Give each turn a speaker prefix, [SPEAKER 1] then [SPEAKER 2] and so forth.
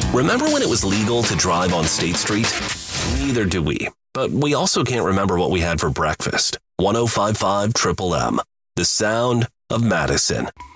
[SPEAKER 1] Remember when it was legal to drive on State Street? Neither do we. But we also can't remember what we had for breakfast. 105.5 Triple M, the sound of Madison.